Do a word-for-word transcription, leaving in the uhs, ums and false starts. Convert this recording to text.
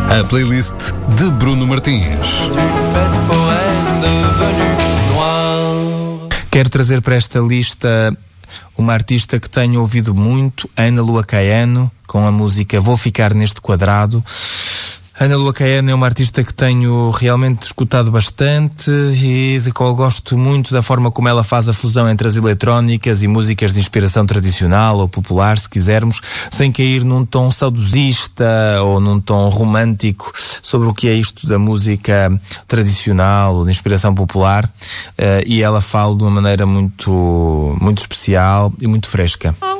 A playlist de Bruno Martins. Quero trazer para esta lista uma artista que tenho ouvido muito, Ana Lua Caiano, com a música Vou Ficar Neste Quadrado. Ana Lua Caiano é uma artista que tenho realmente escutado bastante e de qual gosto muito da forma como ela faz a fusão entre as eletrónicas e músicas de inspiração tradicional ou popular, se quisermos, sem cair num tom saudosista ou num tom romântico sobre o que é isto da música tradicional ou de inspiração popular, uh, e ela fala de uma maneira muito, muito especial e muito fresca.